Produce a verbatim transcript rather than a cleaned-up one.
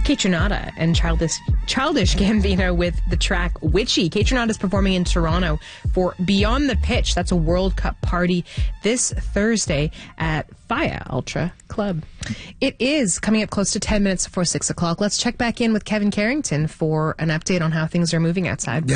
Kaytranada and Childish, Childish Gambino with the track Witchy. Kaytranada is performing in Toronto for Beyond the Pitch. That's a World Cup party this Thursday at Faya Ultra Club. It is coming up close to ten minutes before six o'clock. Let's check back in with Kevin Carrington for an update on how things are moving outside.